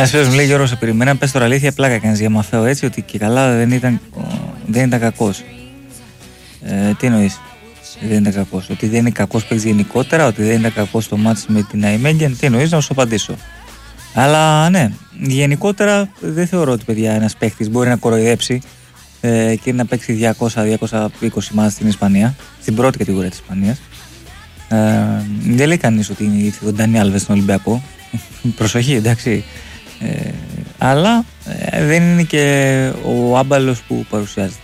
Ένας φίλος μου λέει: Γιώργο, σε περιμέναν, πες τώρα αλήθεια, πλάκα κάνεις για Μαφέο έτσι, ότι και καλά δεν ήταν κακός. Τι εννοείς, δεν ήταν κακός? Ότι δεν είναι κακός παίκτης γενικότερα, ότι δεν ήταν κακός στο μάτς με την Αϊμέγγεν? Τι εννοείς, να σου απαντήσω? Αλλά ναι, γενικότερα δεν θεωρώ ότι, παιδιά, ένας παίκτης μπορεί να κοροϊδέψει και να παίξει 200-220 μάτς στην Ισπανία, στην πρώτη κατηγορία της Ισπανίας. Δεν λέει κανείς ότι ήρθε ο Ντάνι Άλβες στον Ολυμπιακό. Προσοχή, εντάξει. Αλλά δεν είναι και ο άμπαλος που παρουσιάζεται.